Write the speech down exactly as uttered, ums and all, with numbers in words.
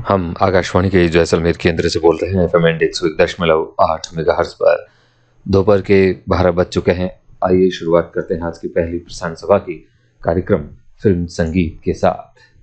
हम आकाशवाणी के जैसलमेर केंद्र से बोल रहे हैं। एफएम एंड एक सौ एक दशमलव आठ मेगाहर्ट्ज पर दोपहर के बारह बज चुके हैं। आइए शुरुआत करते हैं आज की पहली प्रसारण सभा की कार्यक्रम फिल्म संगीत के साथ।